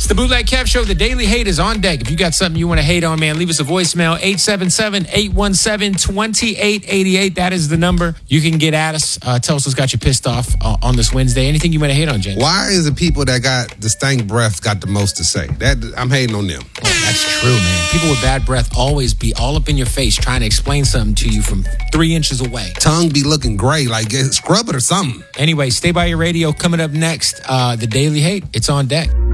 It's the Bootleg Kev Show. The Daily Hate is on deck. If you got something you want to hate on, man, leave us a voicemail. 877-817-2888. That is the number. You can get at us. Tell us what's got you pissed off on this Wednesday. Anything you want to hate on, Jen? Why is the people that got the stank breath got the most to say? I'm hating on them. Oh, that's true, man. People with bad breath always be all up in your face trying to explain something to you from 3 inches away. Tongue be looking gray, like scrub it or something. Anyway, stay by your radio. Coming up next, the Daily Hate. It's on deck.